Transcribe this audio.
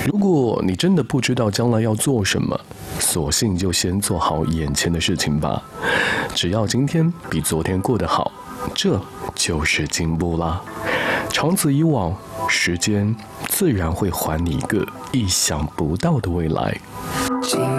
如果你真的不知道将来要做什么，索性就先做好眼前的事情吧。只要今天比昨天过得好，这就是进步啦。长此以往，时间自然会还你一个意想不到的未来。